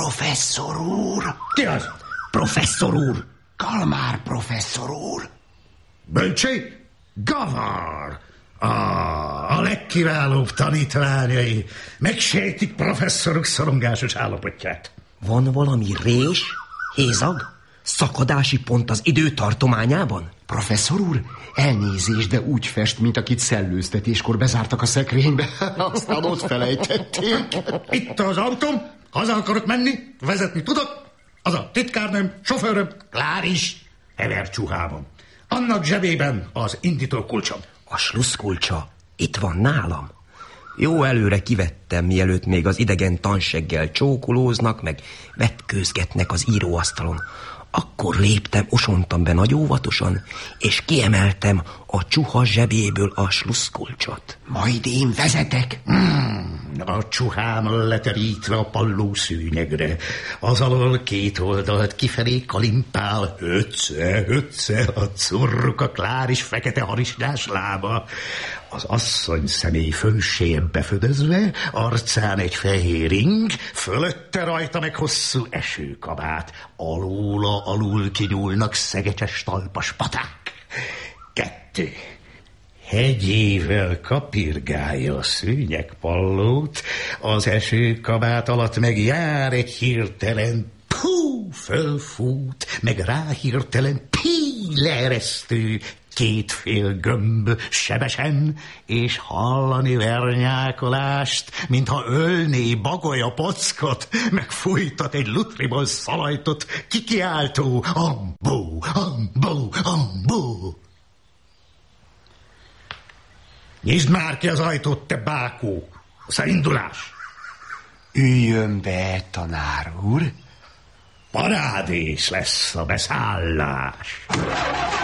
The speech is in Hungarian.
Professzor úr! Ki az? Professzor úr! Kalmár professzor úr! Bölcsé? Gavar! A legkiválóbb tanítványai megsejtik professzoruk szorongásos állapotját. Van valami rés, hézag, szakadási pont az időtartományában? Professzor úr, elnézést, de úgy fest, mint akit szellőztetéskor bezártak a szekrénybe. Aztán ott felejtették. Itt az autóm, haza akarok menni, vezetni tudok. Az a titkárnőm, sofőröm, Kláris, hevercsuhában. Annak zsebében az indító kulcsom. A slusszkulcsa itt van nálam. Jó előre kivettem, mielőtt még az idegen tanseggel csókolóznak, meg vetkőzgetnek az íróasztalon. Akkor léptem, osontam be nagy óvatosan, és kiemeltem a csuha zsebéből a slusszkulcsot. Majd én vezetek. A csuhám leterítve a palló szűnyegre. Az alól két oldalt kifelé kalimpál, ötce a curruka Kláris fekete harisnyás lába. Az asszony személy fönséjebb befödözve, arcán egy fehér ing, fölötte rajta meg hosszú esőkabát. Alul kinyúlnak szegecses talpas paták. 2. Hegyével kapirgálja a szőnyegpallót, az esőkabát alatt meg jár egy hirtelen fölfut, meg rá hirtelen leeresztő, két fél gömb sebesen, és hallani vernyákolást, mintha ölné bagoly a pockot, meg fújtat egy lutriból szalajtot, kikiáltó ambó, ambó, ambó. Nyisd már ki az ajtót, te bákó! Szerindulás! Üljön be, tanár úr! Parádés lesz a beszállás!